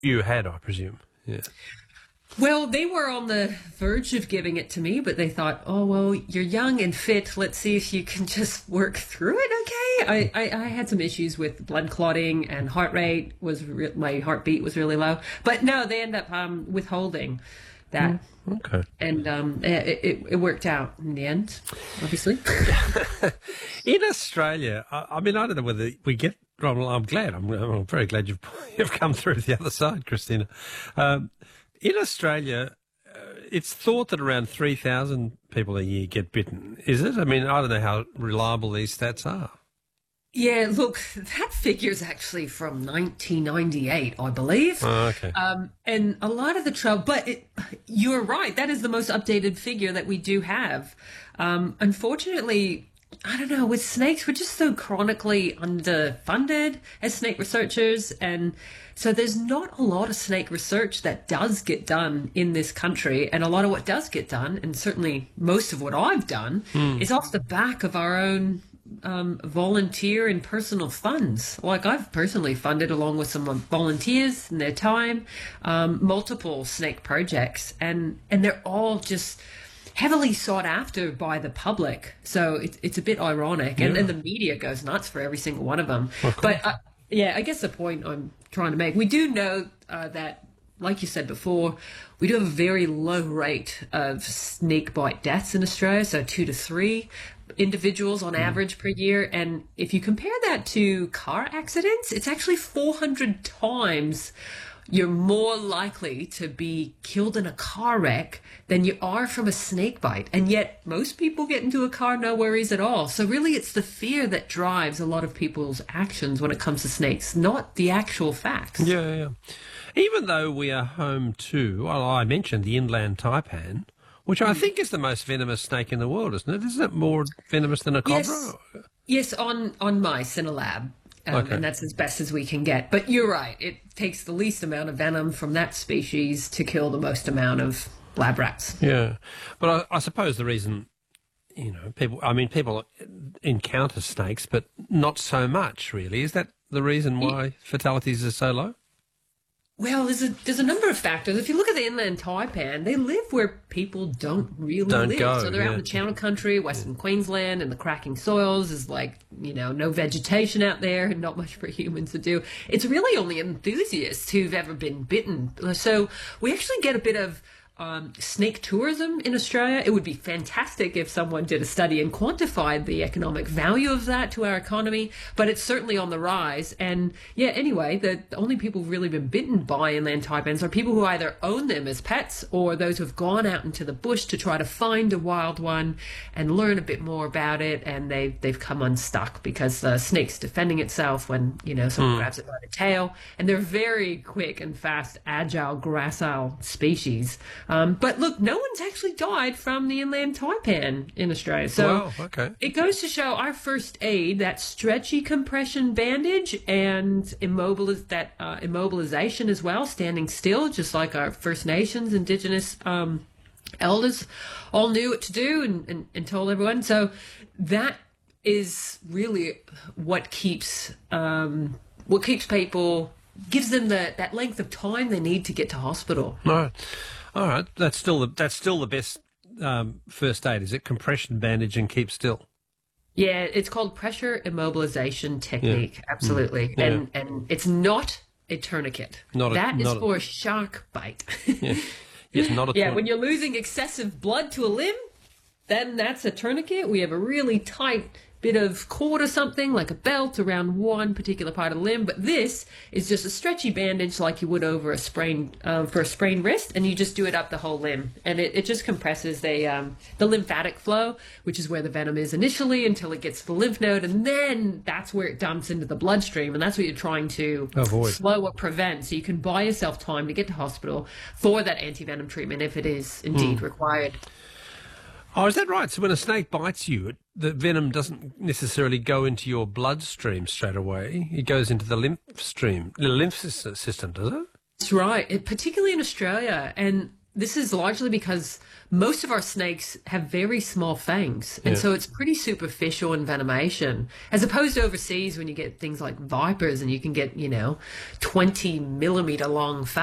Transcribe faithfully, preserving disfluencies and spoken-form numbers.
you had, I presume. Yeah. Well, they were on the verge of giving it to me, but they thought, oh, well, you're young and fit. Let's see if you can just work through it, okay? I, I, I had some issues with blood clotting and heart rate. was re- My heartbeat was really low. But no, they end up um, withholding that. Mm, okay. And um, it, it, it worked out in the end, obviously. In Australia, I, I mean, I don't know whether we get... Well, I'm glad. I'm, I'm very glad you've, you've come through to the other side, Christina. Um, In Australia, uh, it's thought that around three thousand people a year get bitten. Is it? I mean, I don't know how reliable these stats are. Yeah, look, that figure's actually from nineteen ninety-eight, I believe. Oh, okay. Um, and a lot of the trouble, but it, you're right, that is the most updated figure that we do have. Um, unfortunately, I don't know, with snakes, we're just so chronically underfunded as snake researchers. And so there's not a lot of snake research that does get done in this country. And a lot of what does get done, and certainly most of what I've done, mm. is off the back of our own um, volunteer and personal funds. Like I've personally funded, along with some volunteers and their time, um, multiple snake projects. And, and they're all just heavily sought after by the public. So it's it's a bit ironic. And then yeah. the media goes nuts for every single one of them. Of but uh, yeah, I guess the point I'm trying to make, we do know uh, that, like you said before, we do have a very low rate of snake bite deaths in Australia, so two to three individuals on mm. average per year. And if you compare that to car accidents, it's actually four hundred times you're more likely to be killed in a car wreck than you are from a snake bite. And yet most people get into a car, no worries at all. So really it's the fear that drives a lot of people's actions when it comes to snakes, not the actual facts. Yeah, yeah. Even though we are home to, well, I mentioned the inland taipan, which I think is the most venomous snake in the world, isn't it? Isn't it more venomous than a cobra? Yes, yes on, on mice in a lab. Um, okay. And that's as best as we can get. But you're right. It takes the least amount of venom from that species to kill the most amount of lab rats. Yeah. But I, I suppose the reason, you know, people, I mean, people encounter snakes, but not so much, really. Is that the reason why yeah. fatalities are so low? Well, there's a there's a number of factors. If you look at the inland taipan, they live where people don't really don't live. Go, so they're yeah. out in the Channel Country, Western yeah. Queensland, and the cracking soils is like, you know, no vegetation out there and not much for humans to do. It's really only enthusiasts who've ever been bitten. So we actually get a bit of Um, snake tourism in Australia. It would be fantastic if someone did a study and quantified the economic value of that to our economy, but it's certainly on the rise. And yeah, anyway, the, the only people who've really been bitten by inland taipans are people who either own them as pets or those who've gone out into the bush to try to find a wild one and learn a bit more about it, and they've, they've come unstuck because the snake's defending itself when, you know, someone mm. grabs it by the tail. And they're very quick and fast, agile, gracile species. Um, but look, no one's actually died from the inland taipan in Australia. So wow, okay. It goes to show our first aid, that stretchy compression bandage and immobiliz- that uh, immobilization as well, standing still, just like our First Nations, Indigenous um, elders all knew what to do and, and, and told everyone. So that is really what keeps um, what keeps people, gives them the, that length of time they need to get to hospital. All right. All right, that's still the that's still the best um, first aid, is it? Compression bandage and keep still. Yeah, it's called pressure immobilization technique. Yeah. Absolutely, mm. yeah. and and it's not a tourniquet. Not a, that is not for a... a shark bite. yeah. Yes, not a. Yeah, tourniquet. When you're losing excessive blood to a limb, then that's a tourniquet. We have a really tight bit of cord or something, like a belt, around one particular part of the limb. But this is just a stretchy bandage like you would over a sprained, um, for a sprained wrist, and you just do it up the whole limb. And it, it just compresses the, um, the lymphatic flow, which is where the venom is initially, until it gets to the lymph node, and then that's where it dumps into the bloodstream, and that's what you're trying to avoid, slow or prevent, so you can buy yourself time to get to hospital for that anti-venom treatment if it is indeed mm. required. Oh, is that right? So when a snake bites you, it, the venom doesn't necessarily go into your bloodstream straight away. It goes into the lymph stream, the lymph system, does it? That's right. It, particularly in Australia. And this is largely because most of our snakes have very small fangs. And Yeah. so it's pretty superficial in venomation, as opposed to overseas when you get things like vipers and you can get, you know, twenty millimeter long fangs.